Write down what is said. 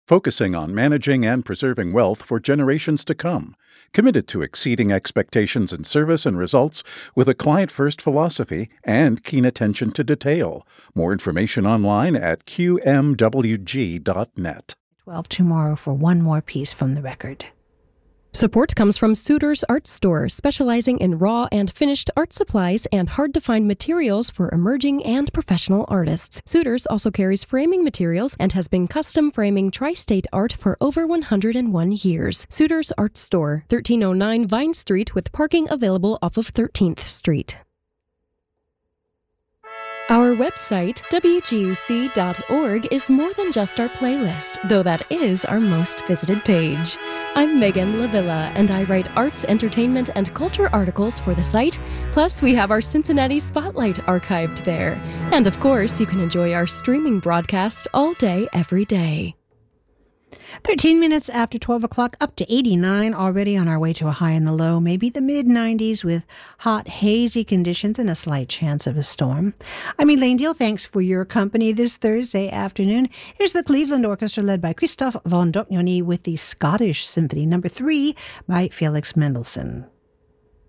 focusing on managing and preserving wealth for generations to come, committed to exceeding expectations in service and results with a client-first philosophy and keen attention to detail. More information online at qmwg.net. 12 tomorrow for one more piece from the record. Support comes from Suitors Art Store, specializing in raw and finished art supplies and hard-to-find materials for emerging and professional artists. Suitors also carries framing materials and has been custom framing tri-state art for over 101 years. Suitors Art Store, 1309 Vine Street, with parking available off of 13th Street. Our website, WGUC.org, is more than just our playlist, though that is our most visited page. I'm Megan Lavilla, and I write arts, entertainment, and culture articles for the site. Plus, we have our Cincinnati Spotlight archived there. And of course, you can enjoy our streaming broadcast all day, every day. 13 minutes after 12 o'clock, up to 89, already on our way to a high in the low, maybe the mid-90s with hot, hazy conditions and a slight chance of a storm. I'm Elaine Deal. Thanks for your company this Thursday afternoon. Here's the Cleveland Orchestra led by Christoph von Dohnányi with the Scottish Symphony No. 3 by Felix Mendelssohn.